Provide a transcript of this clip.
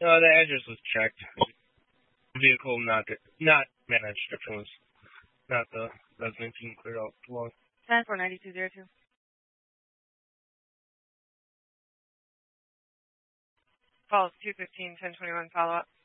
The address was checked. Vehicle not managed. It was not the resident being cleared out the lawn. 10-49202. Call 215-1021 follow-up.